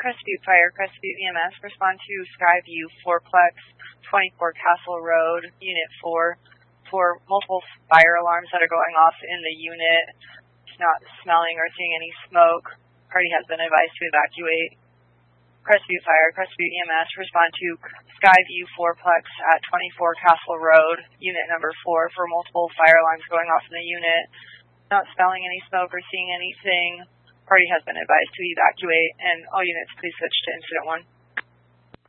Crestview Fire, Crestview EMS, respond to Skyview 4plex 24 Castle Road, Unit 4, for multiple fire alarms that are going off in the unit. It's not smelling or seeing any smoke. Party has been advised to evacuate. Crestview Fire, Crestview EMS, respond to Skyview 4plex at 24 Castle Road, Unit number 4, for multiple fire alarms going off in the unit. Not smelling any smoke or seeing anything. Party has been advised to evacuate, and all units please switch to Incident 1.